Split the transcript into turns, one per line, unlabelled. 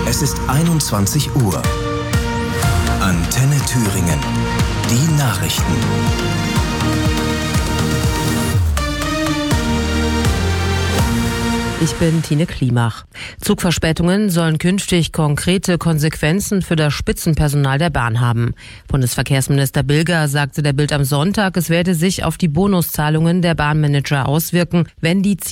Es ist 21 Uhr. Antenne Thüringen. Die Nachrichten.
Ich bin Tine Klimach. Zugverspätungen sollen künftig konkrete Konsequenzen für das Spitzenpersonal der Bahn haben. Bundesverkehrsminister Bilger sagte der Bild am Sonntag, es werde sich auf die Bonuszahlungen der Bahnmanager auswirken, wenn die